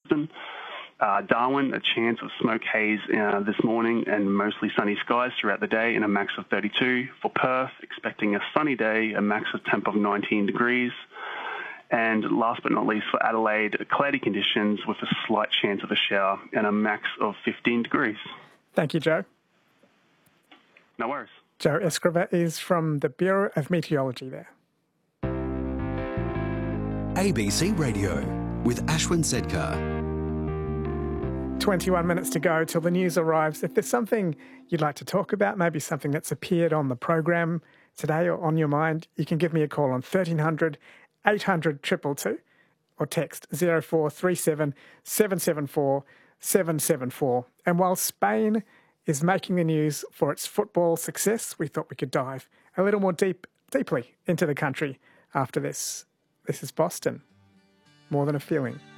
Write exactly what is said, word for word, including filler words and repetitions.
Brisbane. Uh, Darwin, a chance of smoke haze uh, this morning and mostly sunny skies throughout the day and a max of thirty-two. For Perth, expecting a sunny day, a max of temp of nineteen degrees. And last but not least, for Adelaide, cloudy conditions with a slight chance of a shower and a max of fifteen degrees. Thank you, Joe. No worries. Joe Escriva is from the Bureau of Meteorology there. A B C Radio with Ashwin Sedkar. twenty-one minutes to go till the news arrives. If there's something you'd like to talk about, maybe something that's appeared on the program today or on your mind, you can give me a call on thirteen hundred, eight hundred, two two two or text zero four three seven, seven seven four, seven seven four. And while Spain is making the news for its football success, we thought we could dive a little more deep, deeply into the country after this. This is Boston. More Than a Feeling.